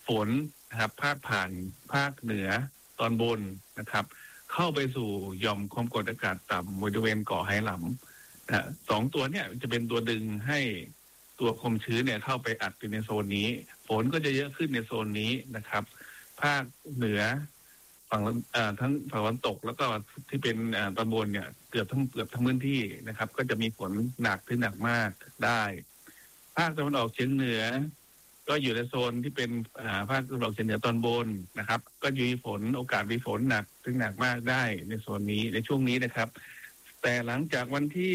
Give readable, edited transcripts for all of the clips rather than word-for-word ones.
ฝนนะครับพาดผ่านภาคเหนือตอนบนนะครับเข้าไปสู่หย่อมความกดอากาศต่ำบริเวณเกาะไหหลำสองตัวเนี่ยจะเป็นตัวดึงให้ตัวความชื้นเนี่ยเข้าไปอัดอยู่ในโซนนี้ฝนก็จะเยอะขึ้นในโซนนี้นะครับภาคเหนือฝั่งทั้งฝั่งตะวันตกแล้วก็ที่เป็นตอนบนเนี่ยเกือบทั้งพื้นที่นะครับก็จะมีฝนหนักถึงหนักมากได้ภาคตะวันออกเฉียงเหนือก็อยู่ในโซนที่เป็นภาคตะวันออกเฉียงเหนือตอนบนนะครับก็มีฝนโอกาสมีฝนหนักถึงหนักมากได้ในโซนนี้ในช่วงนี้นะครับแต่หลังจากวันที่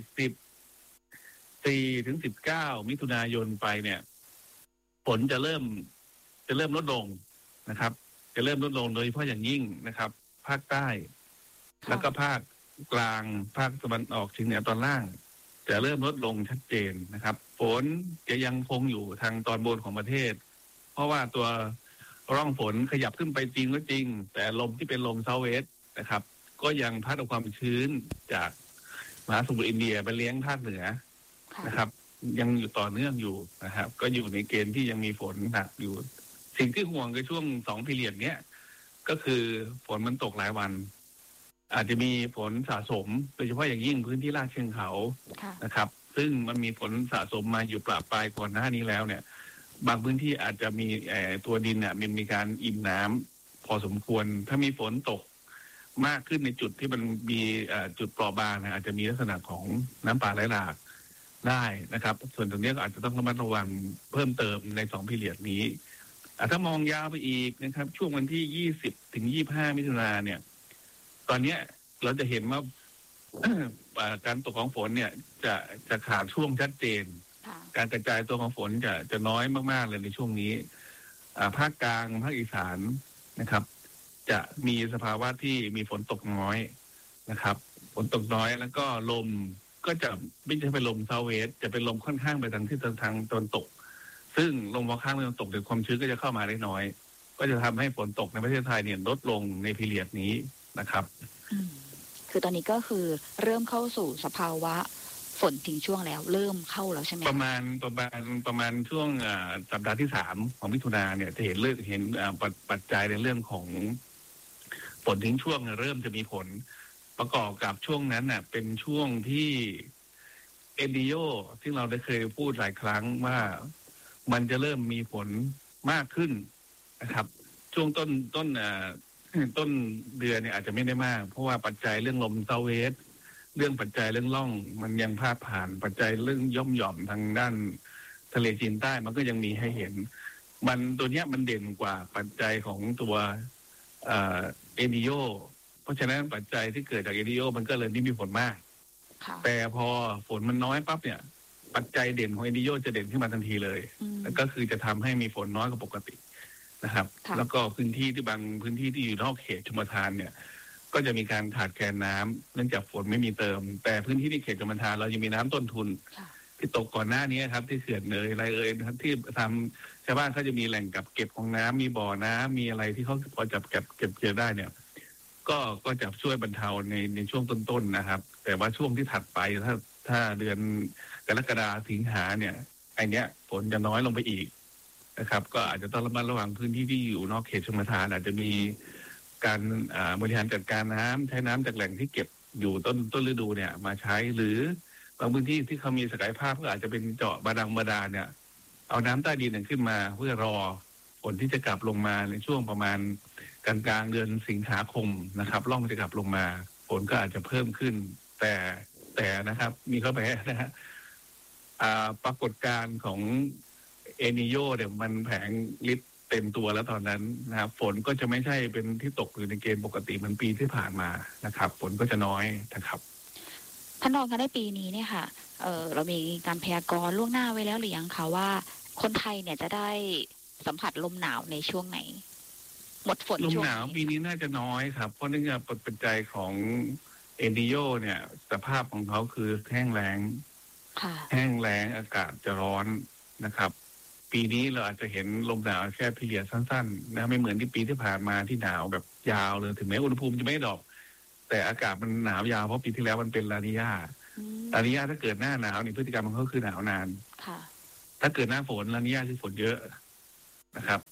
14 ถึง 19 มิถุนายนไปเนี่ยฝนจะเริ่มลดลงนะครับจะเริ่มลดลงโดยเฉพาะอย่างยิ่งนะครับภาคใต้แล้วก็ภาคกลางภาคตะวันออกเฉียงเหนือตอนล่างจะเริ่มลดลงชัดเจนนะครับฝนจะยังคงอยู่ทางตอนบนของประเทศเพราะว่าตัวร่องฝนขยับขึ้นไปจริงก็จริงแต่ลมที่เป็นลมเซาท์เวสต์นะครับก็ยังพัดเอาความชื้นจากมหาสมุทรอินเดียไปเลี้ยงภาคเหนือนะครับยังอยู่ต่อเนื่องอยู่นะครับก็อยู่ในเกณฑ์ที่ยังมีฝนหนักอยู่สิ่งที่ห่วงในช่วง2 พีเรียดเนี้ยก็คือฝนมันตกหลายวันอาจจะมีฝนสะสมโดยเฉพาะอย่างยิ่งพื้นที่ลาดเชิงเขานะครับซึ่งมันมีฝนสะสมมาอยู่ปราบปลายก่อนหน้านี้แล้วเนี่ยบางพื้นที่อาจจะมีตัวดินเนี่ยมีการอิ่มน้ำพอสมควรถ้ามีฝนตกมากขึ้นในจุดที่มันมีจุดเปราะบางอาจจะมีลักษณะของน้ำป่าไหลหลากได้นะครับส่วนตรงนี้ก็อาจจะต้องระมัดระวังเพิ่มเติมใน2 พีเรียดนี้ถ้ามองยาวไปอีกนะครับช่วงวันที่20 ถึง 25 มิถุนายนเนี่ยตอนนี้เราจะเห็นว่า การตกของฝนเนี่ยจะขาดช่วงชัดเจนการกระจายตัวของฝนจะน้อยมากๆเลยในช่วงนี้ภาคกลางภาคอีสานนะครับจะมีสภาวะที่มีฝนตกน้อยนะครับฝนตกน้อยแล้วก็ลมก็จะไม่ใช่เป็นลมเซาท์เวสต์จะเป็นลมค่อนข้างไปทางที่ทางตะวันตกซึ่งลมข้างตะวันตกหรือความชื้นก็จะเข้ามาได้น้อยก็จะทำให้ฝนตกในประเทศไทยเนี่ยลดลงในพีเรียดนี้นะครับคือตอนนี้ก็คือเริ่มเข้าสู่สภาวะฝนทิ้งช่วงแล้วเริ่มเข้าแล้วใช่ไหมประมาณช่วงสัปดาห์ที่3ของมิถุนายนเนี่ยจะเห็นปัจจัยในเรื่องของฝนทิ้งช่วงเริ่มจะมีผลประกอบกับช่วงนั้นน่ะเป็นช่วงที่เอลนีโญที่เราได้เคยพูดหลายครั้งว่ามันจะเริ่มมีผลมากขึ้นนะครับช่วงต้นเดือนเนี่ยอาจจะไม่ได้มากเพราะว่าปัจจัยเรื่องลมเซาท์เวสต์เรื่องปัจจัยเรื่องร่องมันยังพาดผ่านปัจจัยเรื่องย่อมหย่อมทางด้านทะเลจีนใต้มันก็ยังมีให้เห็นมันตัวเนี้ยมันเด่นกว่าปัจจัยของตัวเอลนีโญเพราะฉะนั้นปัจจัยที่เกิดจากเอลนีโญมันก็เลยไม่มีผลมากแต่พอฝนมันน้อยปั๊บเนี่ยปัจจัยเด่นของเอลนีโญจะเด่นขึ้นมาทันทีเลยแล้วก็คือจะทำให้มีฝนน้อยกว่าปกตินะครับแล้วก็พื้นที่ที่บางพื้นที่ที่อยู่นอกเขตชลประทานเนี่ยก็จะมีการขาดแคลนน้ำเนื่องจากฝนไม่มีเติมแต่พื้นที่ที่เขตชลประทานเรายังมีน้ำต้นทุนที่ตกก่อนหน้านี้ครับที่เขื่อนอะไรนะครับที่ทำชาวบ้านเขาจะมีแหล่งกักเก็บของน้ำมีบ่อน้ำมีอะไรที่เขาพอจะเก็บเกี่ยวได้เนี่ยก็จะช่วยบรรเทาในช่วงต้นๆนะครับแต่ว่าช่วงที่ถัดไปถ้าเดือนกรกฎาคมสิงหาเนี่ยไอเนี้ยฝนจะน้อยลงไปอีกนะครับก็อาจจะต้องระมัดระวังพื้นที่ที่อยู่นอกเขตชลประทานอาจจะมีการบริหารจัดการน้ำใช้น้ำจากแหล่งที่เก็บอยู่ต้นฤดูเนี่ยมาใช้หรือบางพื้นที่ที่เขามีศักยภาพก็อาจจะเป็นเจาะบาดาลเนี่ยเอาน้ำใต้ดินขึ้นมาเพื่อรอฝนที่จะกลับลงมาในช่วงประมาณกลางเดือนสิงหาคมนะครับร่องจะกลับลงมาฝนก็อาจจะเพิ่มขึ้นแต่นะครับมีข้อแม้นะฮะปรากฏการณ์ของเอลนีโญเนี่ยมันแผงฤทธิ์เต็มตัวแล้วตอนนั้นนะครับฝนก็จะไม่ใช่เป็นที่ตกอยู่ในเกณฑ์ปกติเหมือนปีที่ผ่านมานะครับฝนก็จะน้อยนะครับท่านรองคะในปีนี้เนี่ยค่ะเรามีการพยากรณ์ล่วงหน้าไว้แล้วหรือยังคะว่าคนไทยเนี่ยจะได้สัมผัสลมหนาวในช่วงไหนหมดฝนลมหนาวปีนี้น่าจะน้อยครับเพราะเนื่องจากปัจจัยของเอลนีโญเนี่ยสภาพของเขาคือแห้งแล้งอากาศจะร้อนนะครับปีนี้เราอาจจะเห็นลมหนาวแค่พีเรียดสั้นๆนะไม่เหมือนที่ปีที่ผ่านมาที่หนาวแบบยาวเลยถึงแม้อุณหภูมิจะไม่ดรอปแต่อากาศมันหนาวยาวเพราะปีที่แล้วมันเป็นลานีญาถ้าเกิดหน้าหนาวนี่พฤติกรรมของเขาคือหนาวนานถ้าเกิดหน้าฝนลานีญาคือฝนเยอะนะครับ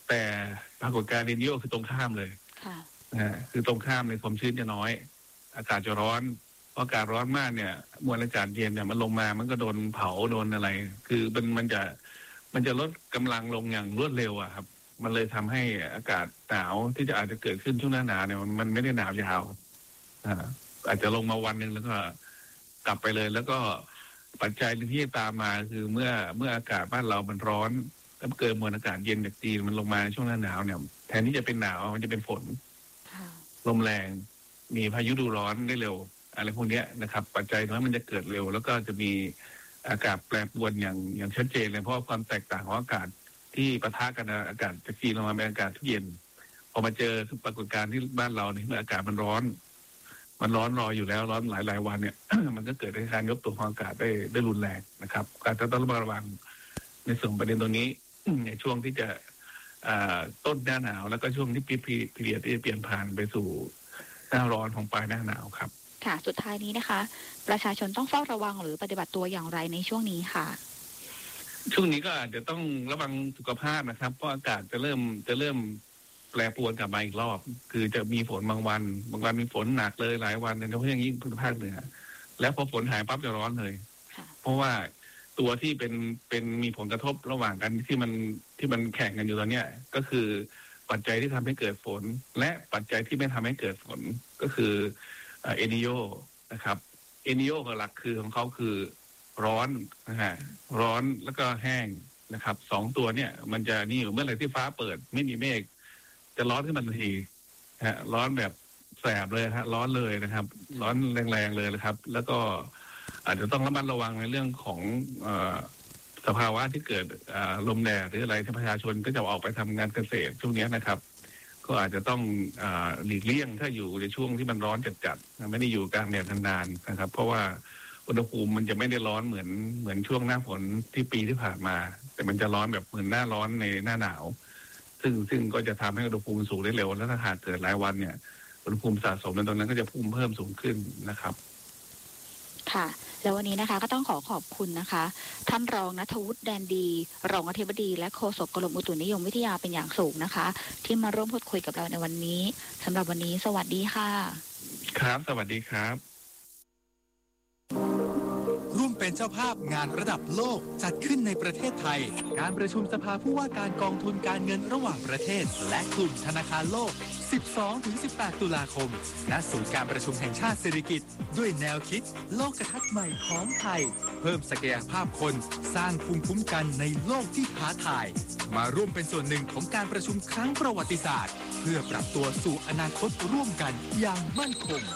แต่ปรากฏการณ์เอลนิโญคือตรงข้ามเลยคือตรงข้ามในความชื้นจะน้อยอากาศจะร้อนพออากาศร้อนมากเนี่ยมวลอากาศเย็นเนี่ยมันลงมามันก็โดนเผาโดนอะไรคือมันจะลดกำลังลงอย่างรวดเร็วอะครับมันเลยทำให้อากาศหนาวที่จะอาจจะเกิดขึ้นช่วงหน้าหนาวเนี่ยมันไม่ได้หนาวยาวอาจจะลงมาวันหนึ่งแล้วก็กลับไปเลยแล้วก็ปัจจัยที่ตามมาคือเมื่ออากาศบ้านเรามันร้อนแล้วเกิดมวลอากาศเย็นจากจีนมันลงมาช่วงหน้าหนาวเนี่ยแทนที่จะเป็นหนาวมันจะเป็นฝนลมแรงมีพายุฤดูร้อนได้เร็วอะไรพวกนี้นะครับปัจจัยนั้นมันจะเกิดเร็วแล้วก็จะมีอากาศแปรปรวนอย่างชัดเจนเลยเพราะความแตกต่างของอากาศที่ปะทะกันอากาศจากจีนลงมาเป็นอากาศที่เย็นพอมาเจอปรากฏการณ์ที่บ้านเราเนี่ยเมื่ออากาศมันร้อนรออยู่แล้วร้อนหลายวันเนี่ย มันก็เกิดการยกตัวของอากาศได้รุนแรงนะครับการต้องระวังในส่วนประเด็นตรงนี้ ในช่วงที่จะต้นหน้าหนาวแล้วก็ช่วงที่พีเรียดที่จะเปลี่ยนผ่านไปสู่หน้าร้อนของปลายหน้าหนาวครับค่ะสุดท้ายนี้นะคะประชาชนต้องเฝ้าระวังหรือปฏิบัติตัวอย่างไรในช่วงนี้ค่ะช่วงนี้ก็อาจจะต้องระวังสุขภาพนะครับเพราะอากาศจะเริ่มแปรปรวนกลับมาอีกรอบคือจะมีฝนบางวันมีฝนหนักเลยหลายวันโดยเฉพาะอย่างยิ่งภาคเหนือแล้วพอฝนหายปั๊บจะร้อนเลยเพราะว่าตัวที่เป็นมีผลกระทบระหว่างกันที่มันแข่งกันอยู่ตอนนี้ก็คือปัจจัยที่ทำให้เกิดฝนและปัจจัยที่ไม่ทำให้เกิดฝนก็คือเอลนิโญนะครับเอลนิโญหลักคือของเขาคือร้อนนะฮะร้อนแล้วก็แห้งนะครับสองตัวเนี่ยมันจะนี่เมื่อไหร่ที่ฟ้าเปิดไม่มีเมฆจะร้อนขึ้นมาทันทีฮะร้อนแบบแสบเลยฮะร้อนเลยนะครับร้อนแรงๆเลยนะครับแล้วก็อาจจะต้องระมัดระวังในเรื่องของสภาวะที่เกิดลมแดดหรืออะไรที่ประชาชนก็จะออกไปทำงานเกษตรช่วงนี้นะครับก็อาจจะต้องหลีกเลี่ยงถ้าอยู่ในช่วงที่มันร้อนจัดๆไม่ได้อยู่กลางแดดนานๆนะครับเพราะว่าอุณหภูมิมันจะไม่ได้ร้อนเหมือนช่วงหน้าฝนที่ปีที่ผ่านมาแต่มันจะร้อนแบบเหมือนหน้าร้อนในหน้าหนาวซึ่งก็จะทำให้อุณหภูมิสูงได้เร็วแล้วถ้าหากเกิดหลายวันเนี่ยอุณหภูมิสะสมในตรงนั้นก็จะพุ่งเพิ่มสูงขึ้นนะครับค่ะแล้ววันนี้นะคะก็ต้องขอบคุณนะคะท่านรองณัฐวุฒิแดนดีรองอธิบดีและโฆษกกรมอุตุนิยมวิทยาเป็นอย่างสูงนะคะที่มาร่วมพูดคุยกับเราในวันนี้สำหรับวันนี้สวัสดีค่ะครับสวัสดีครับร่วมเป็นเจ้าภาพงานระดับโลกจัดขึ้นในประเทศไทยการประชุมสภาผู้ว่าการกองทุนการเงินระหว่างประเทศและกลุ่มธนาคารโลก 12-18 ตุลาคมณศูนย์การประชุมแห่งชาติสิริกิติ์ด้วยแนวคิดโลกทัศน์ใหม่ของไทยเพิ่มศักยภาพคนสร้างภูมิคุ้มกันในโลกที่ท้าทายมาร่วมเป็นส่วนหนึ่งของการประชุมครั้งประวัติศาสตร์เพื่อปรับตัวสู่อนาคตร่วมกันอย่างมั่นคง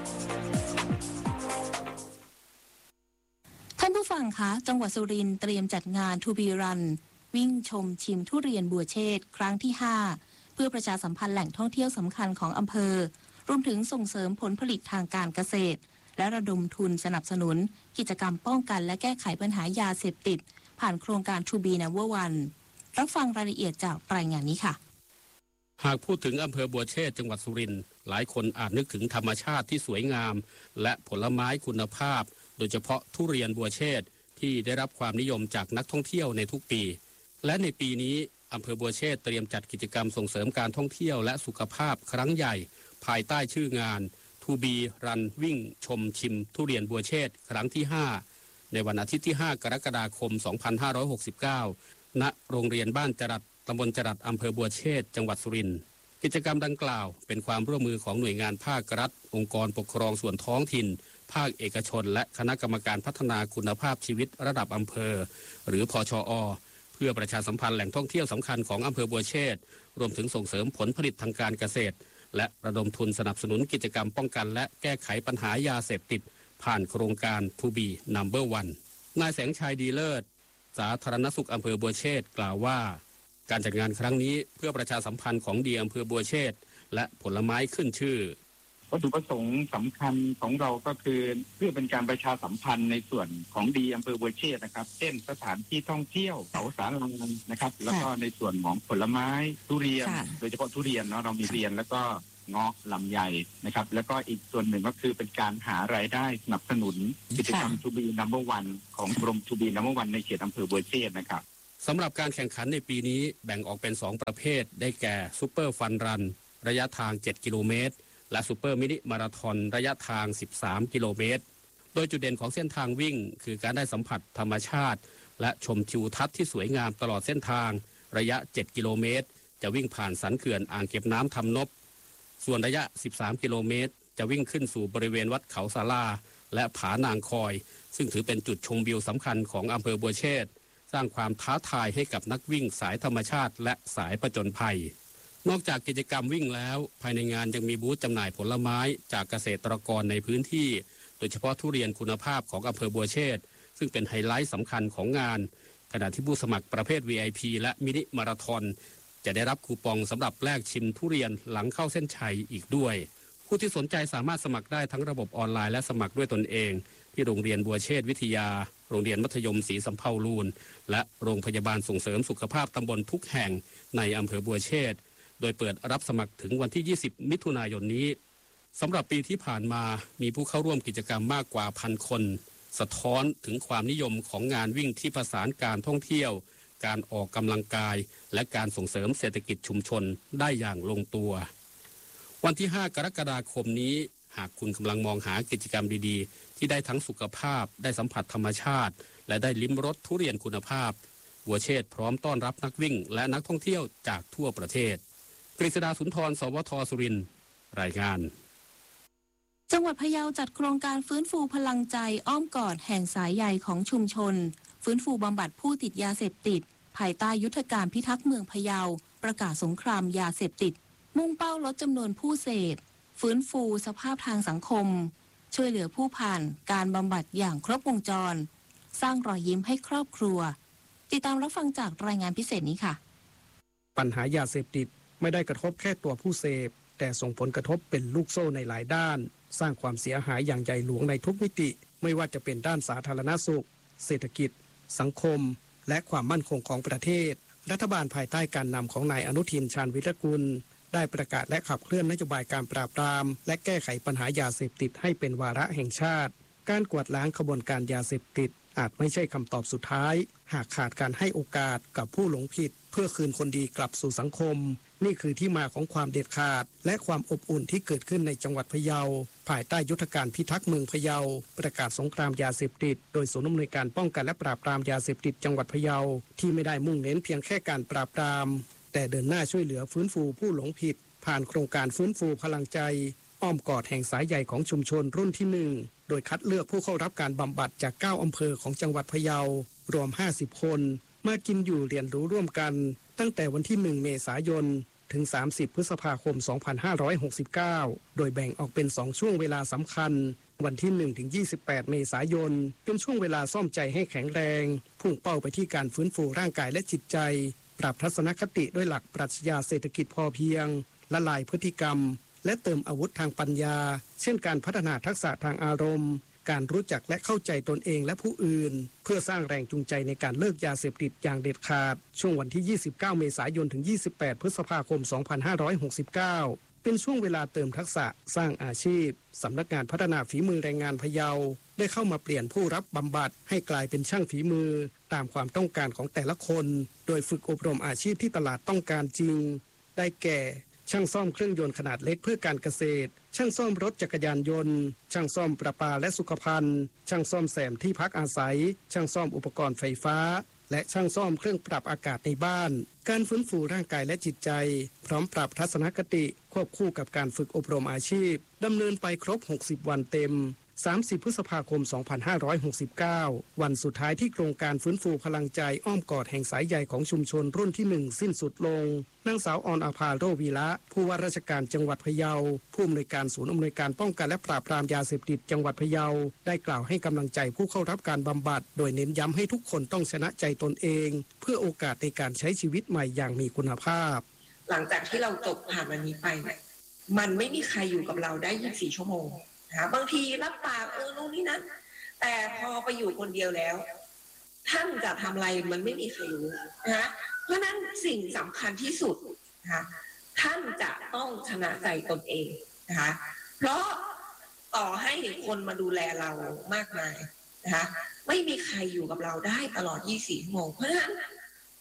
ท่านผู้ฟังคะจังหวัดสุรินทร์เตรียมจัดงาน To Be Run วิ่งชมชิมทุเรียนบัวเชษฐ์ครั้งที่ 5 เพื่อประชาสัมพันธ์แหล่งท่องเที่ยวสำคัญของอำเภอรวมถึงส่งเสริมผลผลิตทางการเกษตรและระดมทุนสนับสนุนกิจกรรมป้องกันและแก้ไขปัญหายาเสพติดผ่านโครงการ To Be Number One รับฟังรายละเอียดจากรายงานนี้ค่ะหากพูดถึงอำเภอบัวเชษฐ์จังหวัดสุรินทร์หลายคนอาจนึกถึงธรรมชาติที่สวยงามและผลไม้คุณภาพโดยเฉพาะทุเรียนบัวเชษฐ์ที่ได้รับความนิยมจากนักท่องเที่ยวในทุกปีและในปีนี้อำเภอบัวเชษฐ์เตรียมจัดกิจกรรมส่งเสริมการท่องเที่ยวและสุขภาพครั้งใหญ่ภายใต้ชื่องาน To Be Run วิ่งชมชิมทุเรียนบัวเชษฐ์ครั้งที่ 5 ในวันอาทิตย์ที่ 5 กรกฎาคม 2569 ณ โรงเรียนบ้านจรัสตำบลจรัสอำเภอบัวเชษฐ์จังหวัดสุรินทร์กิจกรรมดังกล่าวเป็นความร่วมมือของหน่วยงานภาครัฐองค์กรปกครองส่วนท้องถิ่นภาคเอกชนและคณะกรรมการพัฒนาคุณภาพชีวิตระดับอำเภอหรือพชอ.เพื่อประชาสัมพันธ์แหล่งท่องเที่ยวสำคัญของอำเภอบัวเชษฐ์รวมถึงส่งเสริมผลผลิตทางการเกษตรและระดมทุนสนับสนุนกิจกรรมป้องกันและแก้ไขปัญหายาเสพติดผ่านโครงการ To Be Number One นายแสงชัยดีเลิศสาธารณสุขอำเภอบัวเชษฐ์กล่าวว่าการจัดงานครั้งนี้เพื่อประชาสัมพันธ์ของดีอำเภอบัวเชษฐ์และผลไม้ขึ้นชื่อวัตถุประสงค์สำคัญของเราก็คือเพื่อเป็นการประชาสัมพันธ์ในส่วนของดีอำเภอบัวเชษฐ์นะครับเช่นสถานที่ท่องเที่ยวเสาสารานะครับแล้วก็ในส่วนของผลไม้ทุเรียนโดยเฉพาะทุเรียนเนาะเรามีเรียนแล้วก็เงาะลำไยนะครับแล้วก็อีกส่วนหนึ่งก็คือเป็นการหารายได้สนับสนุนกิจกรรม To Be Number One ของกรม To Be Number One ในเขตอำเภอบัวเชษฐ์นะครับสำหรับการแข่งขันในปีนี้แบ่งออกเป็น 2 ประเภทได้แก่ซูเปอร์ฟันรันระยะทาง 7 กิโลเมตรและซูเปอร์มินิมาราธอนระยะทาง 13 กิโลเมตรโดยจุดเด่นของเส้นทางวิ่งคือการได้สัมผัสธรรมชาติและชมทิวทัศน์ที่สวยงามตลอดเส้นทางระยะ 7 กิโลเมตรจะวิ่งผ่านสันเขื่อนอ่างเก็บน้ำทำนบส่วนระยะ 13 กิโลเมตรจะวิ่งขึ้นสู่บริเวณวัดเขาศาลาและผานางคอยซึ่งถือเป็นจุดชมวิวสำคัญของอำเภอบัวเชษฐ์สร้างความท้าทายให้กับนักวิ่งสายธรรมชาติและสายผจญภัยนอกจากกิจกรรมวิ่งแล้วภายในงานยังมีบูธจำหน่ายผลไม้จากเกษตรกรในพื้นที่โดยเฉพาะทุเรียนคุณภาพของอำเภอบัวเชษฐ์ซึ่งเป็นไฮไลท์สำคัญของงานขณะที่ผู้สมัครประเภท VIP และมินิมาราธอนจะได้รับคูปองสำหรับแลกชิมทุเรียนหลังเข้าเส้นชัยอีกด้วยผู้ที่สนใจสามารถสมัครได้ทั้งระบบออนไลน์และสมัครด้วยตนเองที่โรงเรียนบัวเชษฐ์วิทยาโรงเรียนมัธยมศรีสำเภาลูนและโรงพยาบาลส่งเสริมสุขภาพตำบลทุกแห่งในอำเภอบัวเชษฐ์โดยเปิดรับสมัครถึงวันที่ 20 มิถุนายนนี้สำหรับปีที่ผ่านมามีผู้เข้าร่วมกิจกรรมมากกว่า 1,000 คนสะท้อนถึงความนิยมของงานวิ่งที่ผสานการท่องเที่ยวการออกกำลังกายและการส่งเสริมเศรษฐกิจชุมชนได้อย่างลงตัววันที่ 5 กรกฎาคมนี้หากคุณกำลังมองหากิจกรรมดีๆที่ได้ทั้งสุขภาพได้สัมผัสธรรมชาติและได้ลิ้มรสทุเรียนคุณภาพบัวเชษฐ์พร้อมต้อนรับนักวิ่งและนักท่องเที่ยวจากทั่วประเทศกฤษดาสุนทรสวทสุรินทร์รายงานจังหวัดพะเยาจัดโครงการฟื้นฟูพลังใจอ้อมกอดแห่งสายใยของชุมชนฟื้นฟูบำบัดผู้ติดยาเสพติดภายใต้ยุทธการพิทักษ์เมืองพะเยาประกาศสงครามยาเสพติดมุ่งเป้าลดจำนวนผู้เสพฟื้นฟูสภาพทางสังคมช่วยเหลือผู้ผ่านการบำบัดอย่างครบวงจรสร้างรอยยิ้มให้ครอบครัวติดตามรับฟังจากรายงานพิเศษนี้ค่ะปัญหายาเสพติดไม่ได้กระทบแค่ตัวผู้เสพแต่ส่งผลกระทบเป็นลูกโซ่ในหลายด้านสร้างความเสียหายอย่างใหญ่หลวงในทุกมิติไม่ว่าจะเป็นด้านสาธารณสุขเศรษฐกิจสังคมและความมั่นคงของประเทศรัฐบาลภายใต้การนำของนายอนุทินชาญวิรกูลได้ประกาศและขับเคลื่อนนโยบายการปราบปรามและแก้ไขปัญหายาเสพติดให้เป็นวาระแห่งชาติการกวาดล้างขบวนการยาเสพติดอาจไม่ใช่คำตอบสุดท้ายหากขาดการให้โอกาสกับผู้หลงผิดเพื่อคืนคนดีกลับสู่สังคมนี่คือที่มาของความเด็ดขาดและความอบอุ่นที่เกิดขึ้นในจังหวัดพะเยาภายใต้ยุทธการพิทักษ์เมืองพะเยาประกาศสงครามยาเสพติดโดยศูนย์อำนวยการป้องกันและปราบปรามยาเสพติดจังหวัดพะเยาที่ไม่ได้มุ่งเน้นเพียงแค่การปราบปรามแต่เดินหน้าช่วยเหลือฟื้นฟูผู้หลงผิดผ่านโครงการฟื้นฟูพลังใจอ้อมกอดแห่งสายใยของชุมชนรุ่นที่1โดยคัดเลือกผู้เข้ารับการบำบัดจาก9อำเภอของจังหวัดพะเยารวม50คนมากินอยู่เรียนรู้ร่วมกันตั้งแต่วันที่1เมษายนถึง30พฤษภาคม2569โดยแบ่งออกเป็น2ช่วงเวลาสำคัญวันที่1ถึง28เมษายนเป็นช่วงเวลาซ่อมใจให้แข็งแรงพุ่งเป้าไปที่การฟื้นฟูร่างกายและจิตใจปรับทัศนคติด้วยหลักปรัชญาเศรษฐกิจพอเพียงละลายพฤติกรรมและเติมอาวุธทางปัญญาเช่นการพัฒนาทักษะทางอารมณ์การรู้จักและเข้าใจตนเองและผู้อื่นเพื่อสร้างแรงจูงใจในการเลิกยาเสพติดอย่างเด็ดขาดช่วงวันที่29เมษายนถึง28พฤษภาคม2569เป็นช่วงเวลาเติมทักษะสร้างอาชีพสำนักงานพัฒนาฝีมือแรงงานพะเยาได้เข้ามาเปลี่ยนผู้รับบำบัดให้กลายเป็นช่างฝีมือตามความต้องการของแต่ละคนโดยฝึกอบรมอาชีพที่ตลาดต้องการจริงได้แก่ช่างซ่อมเครื่องยนต์ขนาดเล็กเพื่อการเกษตรช่างซ่อมรถจักรยานยนต์ช่างซ่อมประปาและสุขภัณฑ์ช่างซ่อมแซมที่พักอาศัยช่างซ่อมอุปกรณ์ไฟฟ้าและช่างซ่อมเครื่องปรับอากาศในบ้านการฟื้นฟูร่างกายและจิตใจพร้อมปรับทัศนคติควบคู่กับการฝึกอบรมอาชีพดำเนินไปครบ60วันเต็ม30พฤษภาคม2569วันสุดท้ายที่โครงการฟื้นฟูพลังใจอ้อมกอดแห่งสายใยของชุมชนรุ่นที่1สิ้นสุดลงนางสาวออนอาภาโรวีระผู้ว่าราชการจังหวัดพะเยาผู้อำนวยการศูนย์อำนวยการป้องกันและปราบปรามยาเสพติดจังหวัดพะเยาได้กล่าวให้กำลังใจผู้เข้ารับการบำบัดโดยเน้นย้ำให้ทุกคนต้องชนะใจตนเองเพื่อโอกาสในการใช้ชีวิตใหม่อย่างมีคุณภาพหลังจากที่เราจบผ่านวันนี้ไปเนี่ยมันไม่มีใครอยู่กับเราได้24ชั่วโมงบางทีรับปากนู่นนี่นั่นแต่พอไปอยู่คนเดียวแล้วท่านจะทำอะไรมันไม่มีใครรู้นะเพราะนั้นสิ่งสำคัญที่สุดนะคะท่านจะต้องชนะใจตนเองนะคะเพราะต่อให้คนมาดูแลเรามากมายนะคะไม่มีใครอยู่กับเราได้ตลอด24ชั่วโมงเพราะฉะนั้น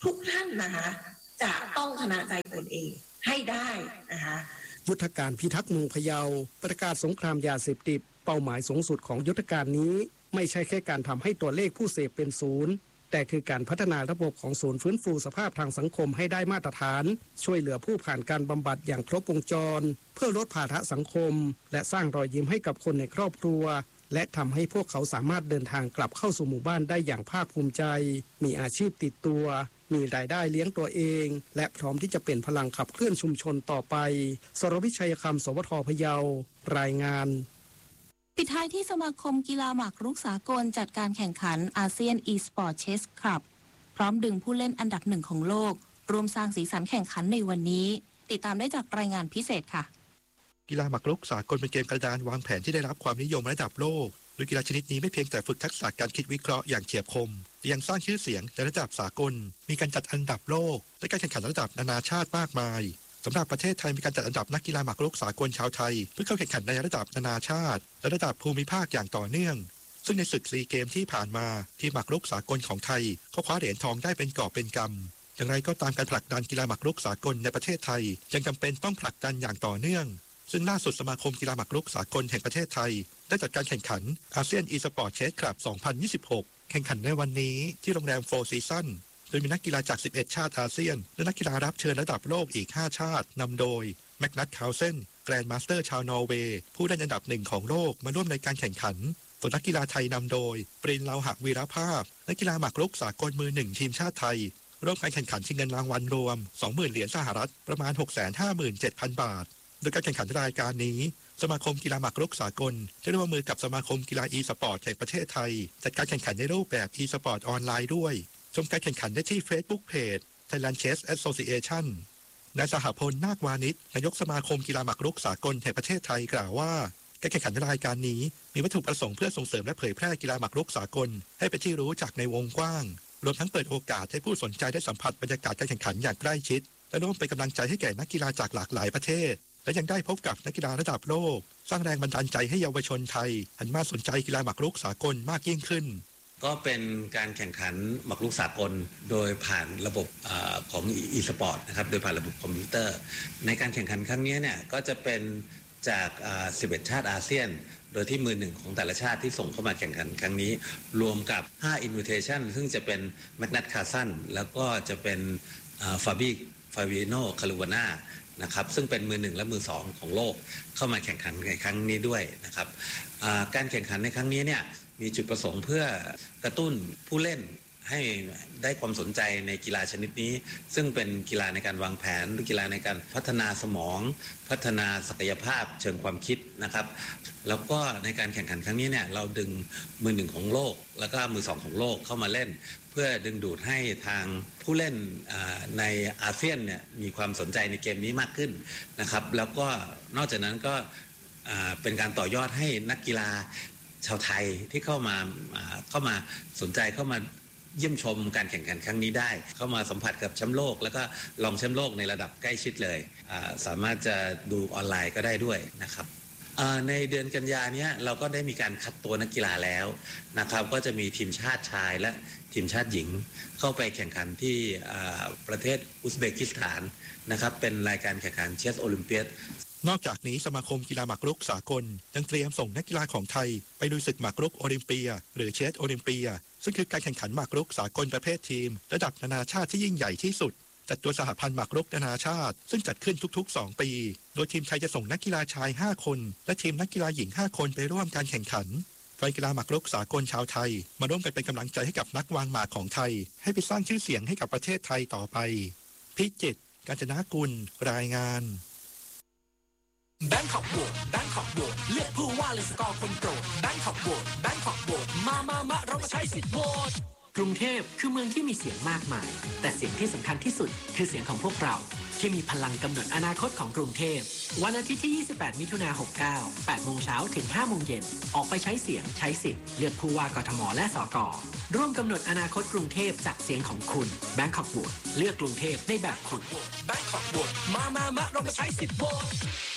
ทุกท่านนะคะจะต้องชนะใจตนเองให้ได้นะคะยุทธการพิทักษ์เมืองพะเยาประกาศสงครามยาเสพติดเป้าหมายสูงสุดของยุทธการนี้ไม่ใช่แค่การทำให้ตัวเลขผู้เสพเป็นศูนย์แต่คือการพัฒนาระบบของศูนย์ฟื้นฟูสภาพทางสังคมให้ได้มาตรฐานช่วยเหลือผู้ผ่านการบำบัดอย่างครบวงจรเพื่อลดภาระสังคมและสร้างรอยยิ้มให้กับคนในครอบครัวและทำให้พวกเขาสามารถเดินทางกลับเข้าสู่หมู่บ้านได้อย่างภาคภูมิใจมีอาชีพติดตัวมีรายได้เลี้ยงตัวเองและพร้อมที่จะเป็นพลังขับเคลื่อนชุมชนต่อไปสรวิชัยคำสวทพะเยารายงานปิดท้ายที่สมาคมกีฬาหมากรุกสากลจัดการแข่งขันอาเซียน e-sport chess club พร้อมดึงผู้เล่นอันดับหนึ่งของโลกรวมสร้างสีสันแข่งขันในวันนี้ติดตามได้จากรายงานพิเศษค่ะกีฬาหมากรุกสากลเป็นเกมกระดานวางแผนที่ได้รับความนิยมระดับโลกโดยกีฬาชนิดนี้ไม่เพียงแต่ฝึกทักษะการคิดวิเคราะห์อย่างเฉียบคมแต่ยังสร้างชื่อเสียงในระดับสากลมีการจัดอันดับโลกและการแข่งขันระดับนานาชาติมากมายสำหรับประเทศไทยมีการจัดอันดับนักกีฬาหมากรุกสากลชาวไทยเพื่อเข้าแข่งขันในระดับนานาชาติและระดับภูมิภาคอย่างต่อเนื่องซึ่งในศึกซีเกมที่ผ่านมาทีมหมากรุกสากลของไทยก็คว้าเหรียญทองได้เป็นกอบเป็นกำอย่างไรก็ตามการผลักดันกีฬาหมากรุกสากลในประเทศไทยยังจำเป็นต้องผลักดันอย่างต่อเนื่องซึ่งล่าสุดสมาคมกีฬาหมากรุกสากลแห่งประเทศไทยได้จัดการแข่งขันอาเซียน e-sport chess club 2026แข่งขันในวันนี้ที่โรงแรมโฟร์ซีซั่นโดยมีนักกีฬาจาก 11 ชาติอาเซียนและนักกีฬารับเชิญระดับโลกอีก 5 ชาตินำโดยแมกนัส คาวเซนแกรนด์มาสเตอร์ชาวนอร์เวย์ผู้ได้อันดับหนึ่งของโลกมาร่วมในการแข่งขันส่วนนักกีฬาไทยนำโดยปริน เลาหะวีรภาพนักกีฬาหมากรุกสากลมือหนึ่งทีมชาติไทยร่วมการแข่งขันชิงเงินรางวัลรวม 20,000 เหรียญสหรัฐประมาณ 657,000 บาทโดยการแข่งขันรายการนี้สมาคมกีฬาหมากรุกสากลได้ร่วมมือกับสมาคมกีฬา e-sport แห่งประเทศไทยจัดการแข่งขันในรูปแบบ e-sport ออนไลน์ด้วยชมการแข่งขันได้ที่ Facebook Page Thailand Chess Association นายสหพล นาควานิชนายกสมาคมกีฬาหมากรุกสากลแห่งประเทศไทยกล่าวว่าการแข่งขันรายการนี้มีวัตถุประสงค์เพื่อส่งเสริมและเผยแพร่กีฬาหมากรุกสากลให้เป็นที่รู้จักในวงกว้างรวมทั้งเปิดโอกาสให้ผู้สนใจได้สัมผัสบรรยากาศการแข่งขันอย่างใกล้ชิดและร่วมเป็นกำลังใจให้แก่นักกีฬาจากหลากหลายประเทศและยังได้พบกับนักกีฬาระดับโลกสร้างแรงบันดาลใจให้เยาวชนไทยหันมาสนใจกีฬาหมากรุกสากลมากยิ่งขึ้นก็เป็นการแข่งขันหมากรุกสากลโดยผ่านระบบของ e-sport นะครับโดยผ่านระบบคอมพิวเตอร์ในการแข่งขันครั้งนี้เนี่ยก็จะเป็นจาก11 ชาติอาเซียนโดยที่มือหนึ่งของแต่ละชาติที่ส่งเข้ามาแข่งขันครั้งนี้รวมกับ5 invitation ซึ่งจะเป็นแมกนัส คาร์สันแล้วก็จะเป็นฟาบิโน คารูวาน่านะครับซึ่งเป็นมือหนึ่งและมือสองของโลกเข้ามาแข่งขันในครั้งนี้ด้วยนะครับการแข่งขันในครั้งนี้เนี่ยมีจุดประสงค์เพื่อกระตุ้นผู้เล่นให้ได้ความสนใจในกีฬาชนิดนี้ซึ่งเป็นกีฬาในการวางแผนหรือกีฬาในการพัฒนาสมองพัฒนาศักยภาพเชิงความคิดนะครับแล้วก็ในการแข่งขันครั้งนี้เนี่ยเราดึงมือหนึ่งของโลกแล้วก็มือสองของโลกเข้ามาเล่นเพื่อดึงดูดให้ทางผู้เล่นในอาเซียนเนี่ยมีความสนใจในเกมนี้มากขึ้นนะครับแล้วก็นอกจากนั้นก็เป็นการต่อยอดให้นักกีฬาชาวไทยที่เข้ามาสนใจเข้ามาเยี่ยมชมการแข่งขันครั้งนี้ได้เข้ามาสัมผัสกับแชมป์โลกแล้วก็รองแชมป์โลกในระดับใกล้ชิดเลยสามารถจะดูออนไลน์ก็ได้ด้วยนะครับในเดือนกันยาเนี้ยเราก็ได้มีการคัดตัวนักกีฬาแล้วนะครับก็จะมีทีมชาติชายและทีมชาติหญิงเข้าไปแข่งขันที่ประเทศอุซเบกิสถานนะครับเป็นรายการแข่งขันเชสโอลิมเปียดนอกจากนี้สมาคมกีฬาหมากรุกสากลยังเตรียมส่งนักกีฬาของไทยไปลุยศึกหมากรุกโอลิมเปียหรือเชสโอลิมเปียซึ่งคือการแข่งขันหมากรุกสากลประเภททีมระดับนานาชาติที่ยิ่งใหญ่ที่สุดจัดตัวสหพันธ์หมากรุกนานาชาติซึ่งจัดขึ้นทุกๆ2 ปีโดยทีมไทยจะส่งนักกีฬาชาย5 คนและทีมนักกีฬาหญิง5 คนไปร่วมการแข่งขันแฟนกีฬาหมากรุกสากลชาวไทยมาร่วมกันเป็นกำลังใจให้กับนักวางหมากของไทยให้ไปสร้างชื่อเสียงให้กับประเทศไทยต่อไปพิจิตร กาญจนกุลรายงานแบงคอกโหวตแบงคอกโหวตเลือกผู้ว่าเลยสกอร์คนโปรดแบงคอกโหวตแบงคอกโหวตมาเรามาใช้สิทธิ์โหวตกรุงเทพคือเมืองที่มีเสียงมากมายแต่เสียงที่สำคัญที่สุดคือเสียงของพวกเราที่มีพลังกำหนดอนาคตของกรุงเทพวันอาทิตย์ที่28 มิถุนายน 69 8 โมงเช้าถึง 5 โมงเย็นออกไปใช้เสียงใช้สิทธิ์เลือกผู้ว่ากทมและสกร่วมกำหนดอนาคตกรุงเทพจากเสียงของคุณแบงคอกโหวตเลือกกรุงเทพในแบบคุณแบงคอกโหวตมาเรามาใช้สิทธิ์โหวต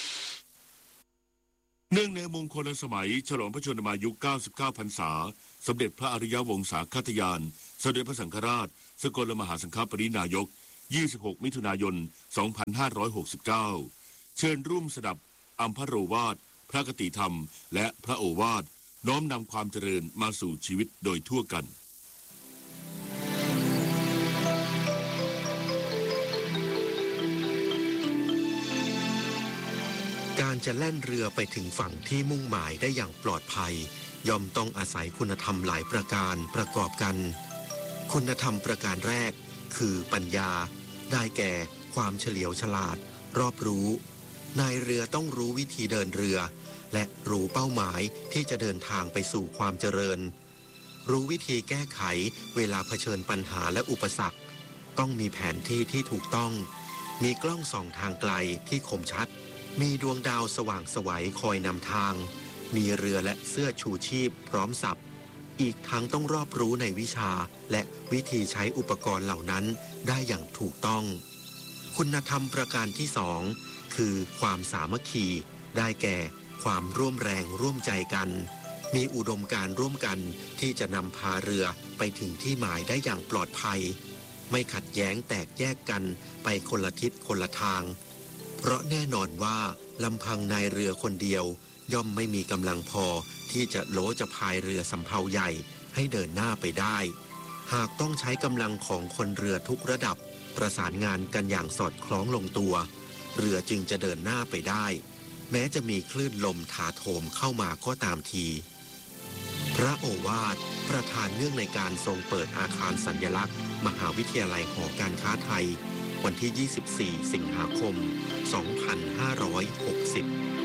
เนื่องในมงคลสมัยฉลองพระชนมายุ 99 พรรษาสมเด็จพระอริยวงศาคตยานสมเด็จพระสังฆราชสกลมหาสังฆปรินายก 26 มิถุนายน 2569 เชิญร่วมสดับอัมพโรวาทพระคติธรรมและพระโอวาทน้อมนำความเจริญมาสู่ชีวิตโดยทั่วกันการจะแล่นเรือไปถึงฝั่งที่มุ่งหมายได้อย่างปลอดภัยย่อมต้องอาศัยคุณธรรมหลายประการประกอบกัน คุณธรรมประการแรกคือปัญญาได้แก่ความเฉลียวฉลาดรอบรู้นายเรือต้องรู้วิธีเดินเรือและรู้เป้าหมายที่จะเดินทางไปสู่ความเจริญรู้วิธีแก้ไขเวลาเผชิญปัญหาและอุปสรรคต้องมีแผนที่ที่ถูกต้องมีกล้องส่องทางไกลที่คมชัดมีดวงดาวสว่างไสวคอยนำทางมีเรือและเสื้อชูชีพพร้อมสับอีกทั้งต้องรอบรู้ในวิชาและวิธีใช้อุปกรณ์เหล่านั้นได้อย่างถูกต้องคุณธรรมประการที่สองคือความสามัคคีได้แก่ความร่วมแรงร่วมใจกันมีอุดมการณ์ร่วมกันที่จะนำพาเรือไปถึงที่หมายได้อย่างปลอดภัยไม่ขัดแย้งแตกแยกกันไปคนละทิศคนละทางเพราะแน่นอนว่าลำพังนายเรือคนเดียวย่อมไม่มีกำลังพอที่จะโลจะพายเรือสำเภาใหญ่ให้เดินหน้าไปได้หากต้องใช้กำลังของคนเรือทุกระดับประสานงานกันอย่างสอดคล้องลงตัวเรือจึงจะเดินหน้าไปได้แม้จะมีคลื่นลมถาโถมเข้ามาก็ตามทีพระโอวาทประธานเนื่องในการทรงเปิดอาคารสัญลักษณ์มหาวิทยาลัยหอการค้าไทยวันที่ 24 สิงหาคม 2560